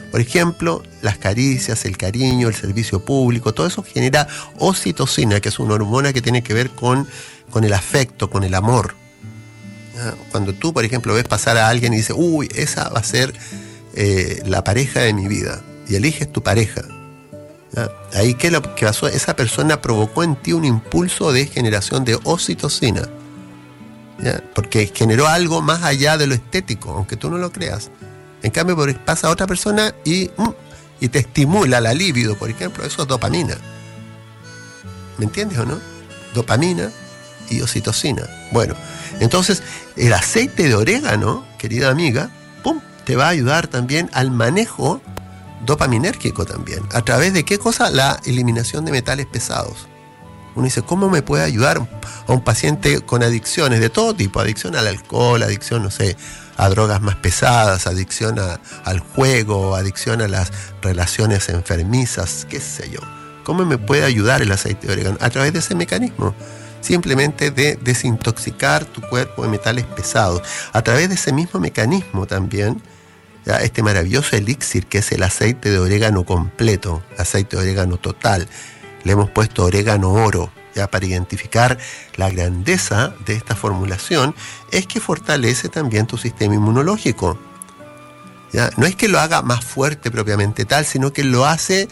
Por ejemplo, las caricias, el cariño, el servicio público, todo eso genera oxitocina, que es una hormona que tiene que ver con el afecto, con el amor. Cuando tú, por ejemplo, ves pasar a alguien y dices, uy, esa va a ser la pareja de mi vida, y eliges tu pareja. Ahí, ¿qué es lo que pasó? Esa persona provocó en ti un impulso de generación de oxitocina, porque generó algo más allá de lo estético, aunque tú no lo creas. En cambio, pasa a otra persona y te estimula la libido, por ejemplo. Eso es dopamina. ¿Me entiendes o no? Dopamina y oxitocina. Bueno, entonces el aceite de orégano, querida amiga, te va a ayudar también al manejo dopaminérgico también. ¿A través de qué cosa? La eliminación de metales pesados. Uno dice, ¿cómo me puede ayudar a un paciente con adicciones de todo tipo? Adicción al alcohol, adicción, no sé, a drogas más pesadas, adicción al juego, adicción a las relaciones enfermizas, qué sé yo. ¿Cómo me puede ayudar el aceite de orégano? A través de ese mecanismo, simplemente de desintoxicar tu cuerpo de metales pesados. A través de ese mismo mecanismo también, este maravilloso elixir que es el aceite de orégano completo, aceite de orégano total, le hemos puesto orégano oro, para identificar la grandeza de esta formulación, es que fortalece también tu sistema inmunológico. No es que lo haga más fuerte propiamente tal, sino que lo hace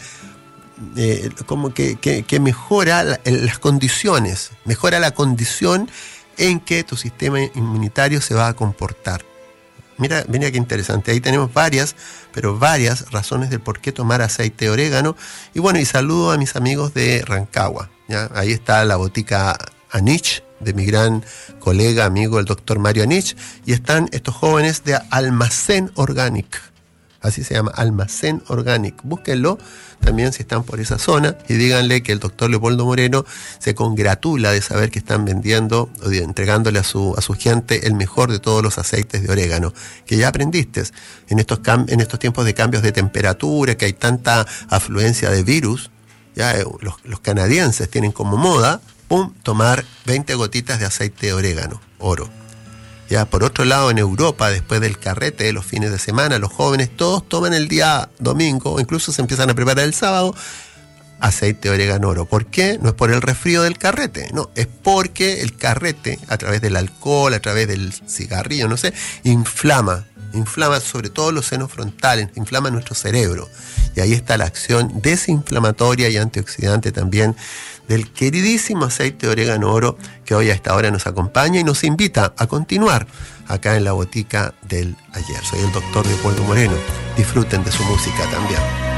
como que mejora las condiciones, mejora la condición en que tu sistema inmunitario se va a comportar. Mira qué interesante, ahí tenemos varias razones del por qué tomar aceite de orégano. Y bueno, y saludo a mis amigos de Rancagua, ahí está la botica Anich, de mi gran colega, amigo, el doctor Mario Anich, y están estos jóvenes de Almacén Organic, así se llama, Almacén Organic. Búsquenlo también si están por esa zona y díganle que el doctor Leopoldo Moreno se congratula de saber que están vendiendo o entregándole a su gente el mejor de todos los aceites de orégano, que ya aprendiste en estos tiempos de cambios de temperatura, que hay tanta afluencia de virus. Los canadienses tienen como moda tomar 20 gotitas de aceite de orégano, oro. Por otro lado, en Europa, después del carrete de los fines de semana, los jóvenes todos toman el día domingo, o incluso se empiezan a preparar el sábado, aceite de orégano oro. ¿Por qué? No es por el resfrío del carrete, no, es porque el carrete, a través del alcohol, a través del cigarrillo, no sé, inflama sobre todo los senos frontales, inflama nuestro cerebro. Y ahí está la acción desinflamatoria y antioxidante también del queridísimo aceite de orégano oro, que hoy a esta hora nos acompaña y nos invita a continuar acá en la botica del ayer. Soy el doctor Leopoldo Moreno. Disfruten de su música también.